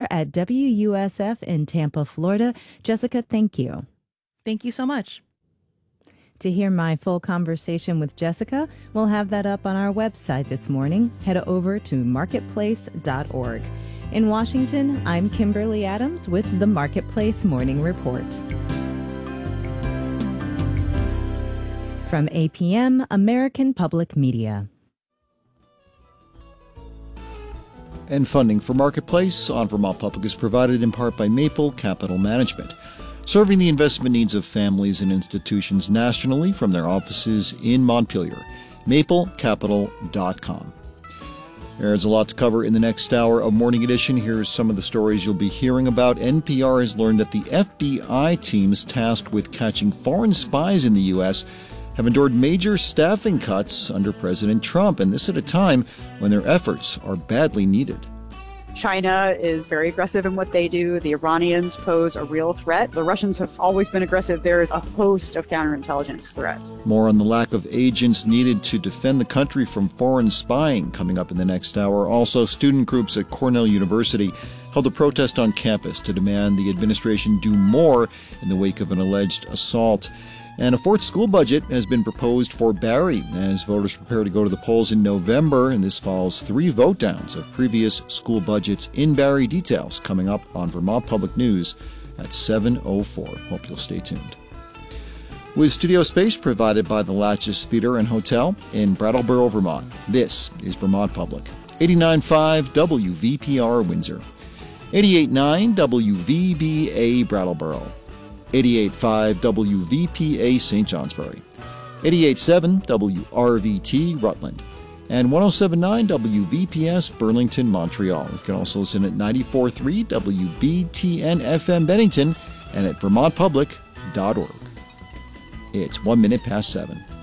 at WUSF in Tampa, Florida. Jessica, thank you. Thank you so much. To hear my full conversation with Jessica, we'll have that up on our website this morning. Head over to marketplace.org. In Washington, I'm Kimberly Adams with the Marketplace Morning Report. From APM, American Public Media. And funding for Marketplace on Vermont Public is provided in part by Maple Capital Management, serving the investment needs of families and institutions nationally from their offices in Montpelier. MapleCapital.com. There's a lot to cover in the next hour of Morning Edition. Here's some of the stories you'll be hearing about. NPR has learned that the FBI teams tasked with catching foreign spies in the U.S. have endured major staffing cuts under President Trump, and this at a time when their efforts are badly needed. China is very aggressive in what they do. The Iranians pose a real threat. The Russians have always been aggressive. There is a host of counterintelligence threats. More on the lack of agents needed to defend the country from foreign spying coming up in the next hour. Also, student groups at Cornell University held a protest on campus to demand the administration do more in the wake of an alleged assault. And a fourth school budget has been proposed for Barre as voters prepare to go to the polls in November. And this follows 3 vote downs of previous school budgets in Barre. Details coming up on Vermont Public News at 7:04. Hope you'll stay tuned. With studio space provided by the Latches Theater and Hotel in Brattleboro, Vermont, this is Vermont Public. 89.5 WVPR Windsor, 88.9 WVBA Brattleboro, 88.5 WVPA St. Johnsbury, 88.7 WRVT Rutland, and 107.9 WVPS Burlington, Montreal. You can also listen at 94.3 WBTN FM Bennington and at vermontpublic.org. It's 1 minute past 7.